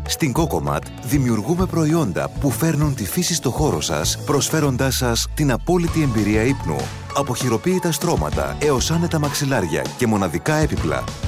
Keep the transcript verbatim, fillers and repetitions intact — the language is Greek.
Στην Cocomat δημιουργούμε προϊόντα που φέρνουν τη φύση στο χώρο σας, προσφέροντάς σας την απόλυτη εμπειρία ύπνου. Από χειροποίητα στρώματα έως άνετα μαξιλάρια και μοναδικά έπιπλα.